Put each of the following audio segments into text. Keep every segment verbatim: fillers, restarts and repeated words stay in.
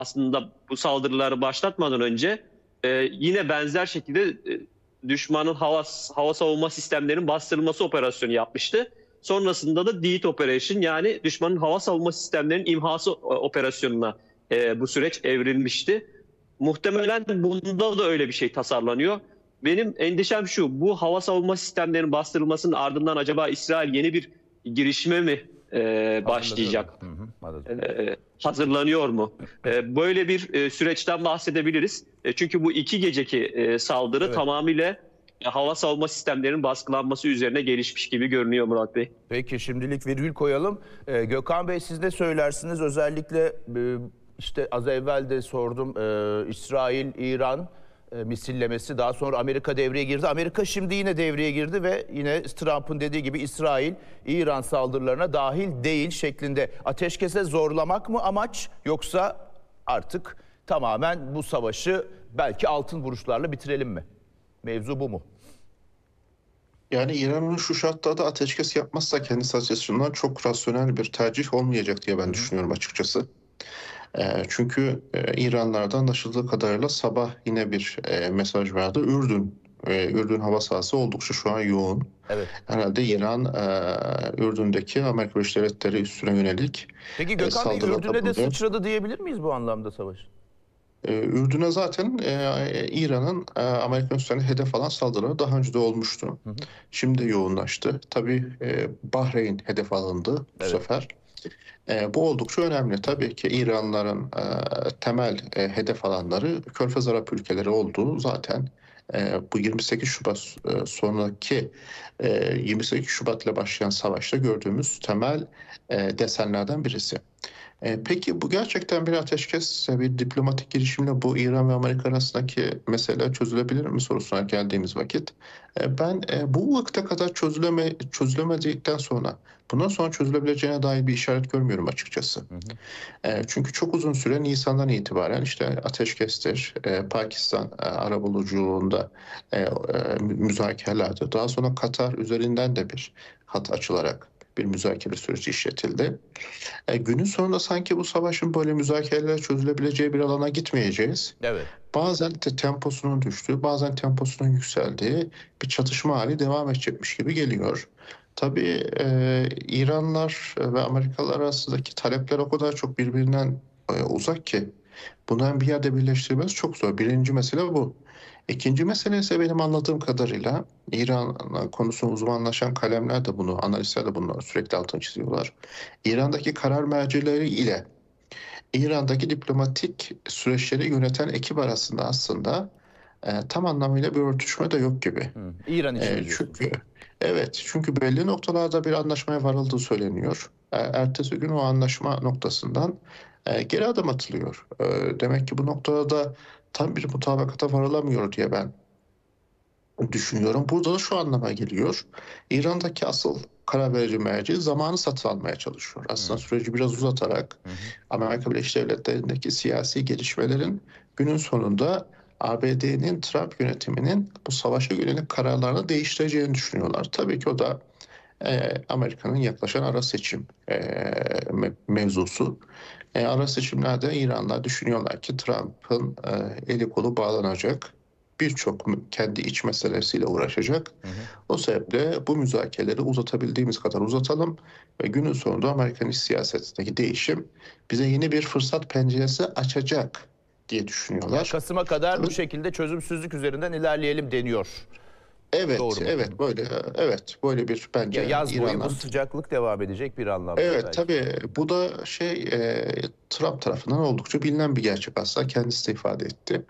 aslında bu saldırıları başlatmadan önce e, yine benzer şekilde e, düşmanın hava, hava savunma sistemlerinin bastırılması operasyonu yapmıştı. Sonrasında da DEET Operation, yani düşmanın hava savunma sistemlerinin imhası operasyonuna e, bu süreç evrilmişti. Muhtemelen bunda da öyle bir şey tasarlanıyor. Benim endişem şu: bu hava savunma sistemlerinin bastırılmasının ardından acaba İsrail yeni bir girişime mi e, başlayacak? Hı hı, e, hazırlanıyor mu? E, böyle bir e, süreçten bahsedebiliriz. E, çünkü bu iki geceki e, saldırı Evet. tamamıyla e, hava savunma sistemlerinin baskılanması üzerine gelişmiş gibi görünüyor Murat Bey. Peki, şimdilik virgül koyalım. Ee, Gökhan Bey, siz ne söylersiniz? Özellikle e, işte az evvel de sordum, e, İsrail, İran e, misillemesi, daha sonra Amerika devreye girdi. Amerika şimdi yine devreye girdi ve yine Trump'ın dediği gibi İsrail, İran saldırılarına dahil değil şeklinde. Ateşkese zorlamak mı amaç, yoksa artık tamamen bu savaşı belki altın vuruşlarla bitirelim mi? Mevzu bu mu? Yani İran'ın şu şartlarda ateşkes yapmazsa kendisi açısından çok rasyonel bir tercih olmayacak diye ben Hı hı. düşünüyorum açıkçası. E, çünkü e, İranlardan anlaşıldığı kadarıyla sabah yine bir e, mesaj verdi. Ürdün, e, Ürdün hava sahası oldukça şu an yoğun. Evet. Herhalde İran, e, Ürdün'deki Amerika Birleşik Devletleri üssüne yönelik Peki e, Gökhan Bey, saldırıda Ürdün'e de bulunuyor. sıçradı diyebilir miyiz bu anlamda savaş? Ee, Ürdün'e zaten e, İran'ın e, Amerikan üslerine hedef alan saldırıları daha önce de olmuştu. Hı hı. Şimdi yoğunlaştı. Tabii e, Bahreyn hedef alındı bu Evet. sefer. E, bu oldukça önemli. Tabii ki İranlıların e, temel e, hedef alanları Körfez Arap ülkeleri olduğu zaten e, bu yirmi sekiz Şubat e, sonraki e, yirmi sekiz Şubat ile başlayan savaşta gördüğümüz temel e, desenlerden birisi. E, peki bu gerçekten bir ateşkes, bir diplomatik girişimle bu İran ve Amerika arasındaki mesele çözülebilir mi sorusuna geldiğimiz vakit e, ben e, bu vakte kadar çözüleme, çözülemedikten sonra bundan sonra çözülebileceğine dair bir işaret görmüyorum açıkçası. Hı hı. E, çünkü çok uzun süre Nisan'dan itibaren işte ateşkestir, e, Pakistan e, arabuluculuğunda e, e, müzakerelerdi. Daha sonra Katar üzerinden de bir hat açılarak bir müzakere süreci işletildi. E, günün sonunda sanki bu savaşın böyle müzakereler çözülebileceği bir alana gitmeyeceğiz. Evet. Bazen de temposunun düştüğü, bazen temposunun yükseldiği bir çatışma hali devam edecekmiş gibi geliyor. Tabii e, İranlar ve Amerikalılar arasındaki talepler o kadar çok birbirinden e, uzak ki bunların bir yerde birleştirmesi çok zor. Birinci mesele bu. İkinci mesele ise benim anladığım kadarıyla İran konusunda uzmanlaşan kalemler de bunu, analistler de bunu sürekli altını çiziyorlar. İran'daki karar mercileri ile İran'daki diplomatik süreçleri yöneten ekip arasında aslında e, tam anlamıyla bir örtüşme de yok gibi. Hı. İran için E, mi diyorsunuz? çünkü evet, çünkü belli noktalarda bir anlaşmaya varıldığı söyleniyor. E, ertesi gün o anlaşma noktasından e, geri adım atılıyor. E, demek ki bu noktada da tam bir mutabakata varılamıyor diye ben düşünüyorum. Burada da şu anlama geliyor: İran'daki asıl karar verici merci zamanı satın almaya çalışıyor. Aslında Hı. süreci biraz uzatarak Hı hı. Amerika Birleşik Devletleri'ndeki siyasi gelişmelerin günün sonunda A B D'nin, Trump yönetiminin bu savaşa yönelik kararlarını değiştireceğini düşünüyorlar. Tabii ki o da e, Amerika'nın yaklaşan ara seçim e, me- mevzusu. E, ara seçimlerde İranlar düşünüyorlar ki Trump'ın e, eli kolu bağlanacak. Birçok kendi iç meselesiyle uğraşacak. Hı hı. O sebeple bu müzakereleri uzatabildiğimiz kadar uzatalım ve günün sonunda Amerikan iç siyasetindeki değişim bize yeni bir fırsat penceresi açacak diye Yani düşünüyorlar. Kasım'a kadar Tabii, bu şekilde çözümsüzlük üzerinden ilerleyelim deniyor. evet, Doğru mu? evet böyle evet böyle bir Ya bence yaz boyu bu İran'dan. sıcaklık devam edecek bir anlamda Evet, belki. tabii bu da şey e, Trump tarafından oldukça bilinen bir gerçek aslında, kendisi de ifade etti.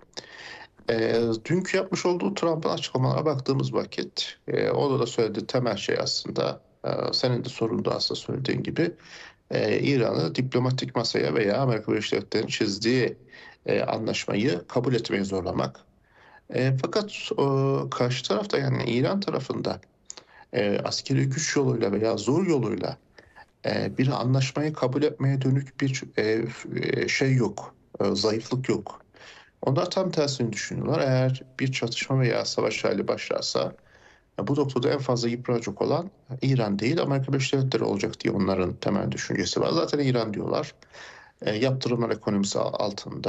E, dünkü yapmış olduğu Trump'ın açıklamalara baktığımız vakit e, orada da söylediği temel şey aslında e, senin de sorunda aslında söylediğin gibi e, İran'ı diplomatik masaya veya Amerika Birleşik Devletleri'nin çizdiği e, anlaşmayı kabul etmeye zorlamak. E, fakat o, karşı tarafta, yani İran tarafında e, askeri güç yoluyla veya zor yoluyla e, bir anlaşmayı kabul etmeye dönük bir e, e, şey yok, e, zayıflık yok. Onlar tam tersini düşünüyorlar. Eğer bir çatışma veya savaş hali başlarsa e, bu noktada en fazla yıpranacak olan İran değil, Amerika Birleşik Devletleri olacak diye onların temel düşüncesi var. Zaten İran diyorlar, e, yaptırımlar ekonomisi altında.